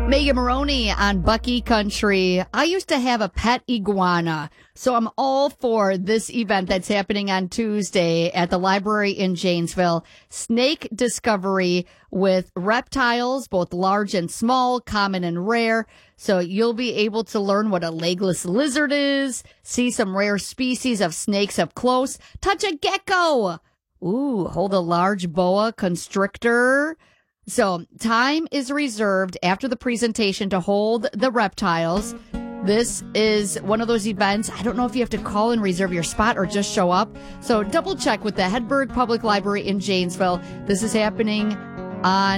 Megan Maroney on Bucky Country. I used to have a pet iguana, so I'm all for this event that's happening on Tuesday at the library in Janesville. Snake discovery with reptiles, both large and small, common and rare. So you'll be able to learn what a legless lizard is, see some rare species of snakes up close, touch a gecko. Ooh, hold a large boa constrictor. So time is reserved after the presentation to hold the reptiles. This is one of those events. I don't know if you have to call and reserve your spot or just show up. So double check with the Hedberg Public Library in Janesville. This is happening on